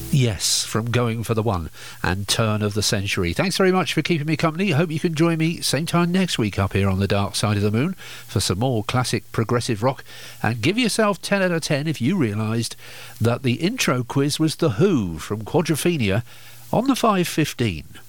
Yes, from Going for the One and Turn of the Century. Thanks very much for keeping me company. Hope you can join me same time next week up here on the Dark Side of the Moon for some more classic progressive rock. And give yourself 10 out of 10 if you realised that the intro quiz was The Who from Quadrophenia on the 5:15.